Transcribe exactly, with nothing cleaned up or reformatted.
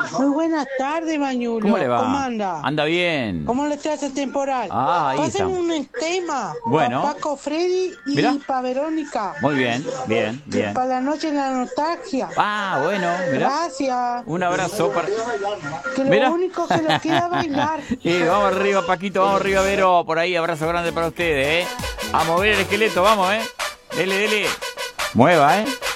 Muy buenas tardes, Mañulo. ¿Cómo le va? ¿Cómo anda? Anda bien. ¿Cómo le está ese temporal? Ah, ahí Pasen está. un tema Bueno. para Paco Freddy y Mirá. para Verónica. Muy bien, bien, Que bien. para la noche en la nostalgia. Ah, bueno, mirá. Gracias. Un abrazo para... Que lo Mirá. único que les queda bailar. Y vamos arriba, Paquito, vamos arriba, Vero. Por ahí, abrazo grande para ustedes, ¿eh? A mover el esqueleto, vamos, ¿eh? Dele, dele. Mueva, ¿eh?